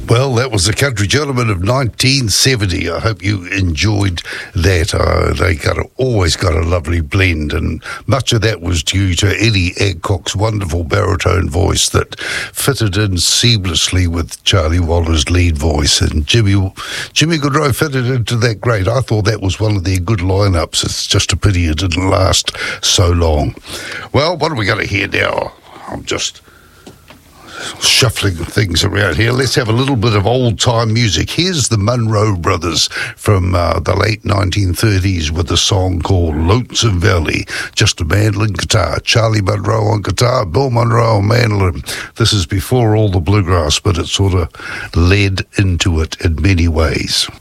Well, that was the Country Gentleman of 1970. I hope you enjoyed that. They always got a lovely blend, and much of that was due to Eddie Adcock's wonderful baritone voice that fitted in seamlessly with Charlie Waller's lead voice, and Jimmy Goodrow fitted into that great. I thought that was one of their good lineups. It's just a pity it didn't last so long. Well, what are we going to hear now? I'm just shuffling things around here. Let's have a little bit of old-time music. Here's the Monroe Brothers from the late 1930s with a song called Lonesome Valley. Just a mandolin guitar. Charlie Monroe on guitar, Bill Monroe on mandolin. This is before all the bluegrass, but it sort of led into it in many ways.